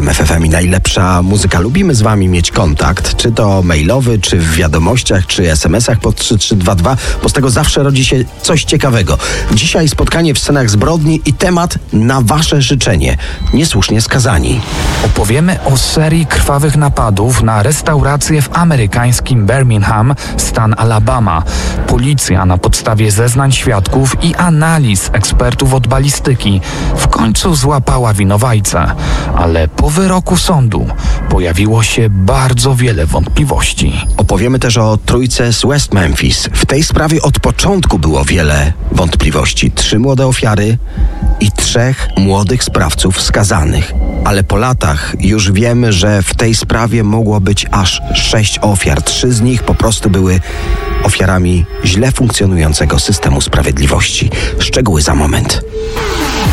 RMF FM i najlepsza muzyka. Lubimy z wami mieć kontakt, czy to mailowy, czy w wiadomościach, czy SMS-ach pod 3322, bo z tego zawsze rodzi się coś ciekawego. Dzisiaj spotkanie w scenach zbrodni i temat na wasze życzenie. Niesłusznie skazani. Opowiemy o serii krwawych napadów na restaurację w amerykańskim Birmingham, stan Alabama. Policja na podstawie zeznań świadków i analiz ekspertów od balistyki w końcu złapała winowajcę, ale po wyroku sądu pojawiło się bardzo wiele wątpliwości. Opowiemy też o trójce z West Memphis. W tej sprawie od początku było wiele wątpliwości. 3 młode ofiary i 3 młodych sprawców skazanych. Ale po latach już wiemy, że w tej sprawie mogło być aż 6 ofiar. 3 z nich po prostu były ofiarami źle funkcjonującego systemu sprawiedliwości. Szczegóły za moment.